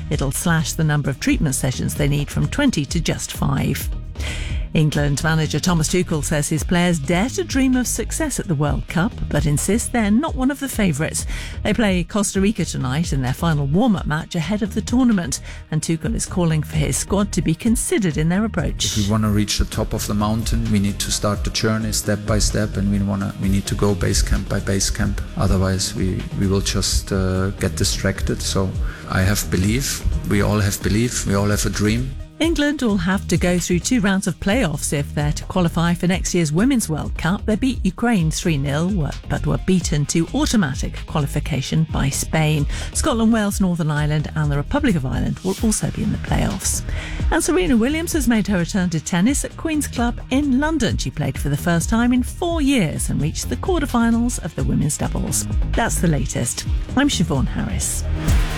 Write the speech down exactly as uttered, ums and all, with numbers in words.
It'll slash the number of treatment sessions they need from twenty to just five. England manager Thomas Tuchel says his players dare to dream of success at the World Cup, but insists they're not one of the favourites. They play Costa Rica tonight in their final warm-up match ahead of the tournament, and Tuchel is calling for his squad to be considered in their approach. If we want to reach the top of the mountain, we need to start the journey step by step, and we want to we need to go base camp by base camp. Otherwise, we we will just uh, get distracted. So I have belief. We all have belief. We all have a dream. England will have to go through two rounds of playoffs if they're to qualify for next year's Women's World Cup. They beat Ukraine three nil, but were beaten to automatic qualification by Spain. Scotland, Wales, Northern Ireland and the Republic of Ireland will also be in the playoffs. And Serena Williams has made her return to tennis at Queen's Club in London. She played for the first time in four years and reached the quarterfinals of the women's doubles. That's the latest. I'm Siobhan Harris.